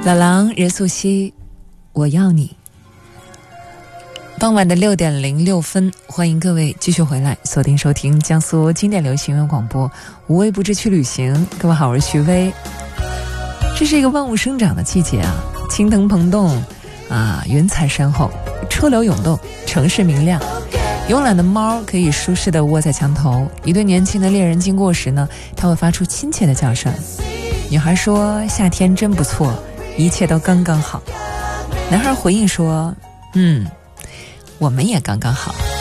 老狼任素汐，我要你。傍晚的6点06分，欢迎各位继续回来锁定收听江苏经典流行音乐广播，无微不至去旅行。各位好，我是徐薇。这是一个万物生长的季节啊，青藤蓬动啊，云彩山后，车流涌动，城市明亮。慵懒的猫可以舒适地窝在墙头，一对年轻的猎人经过时呢，它会发出亲切的叫声。女孩说夏天真不错，一切都刚刚好。男孩回应说我们也刚刚好。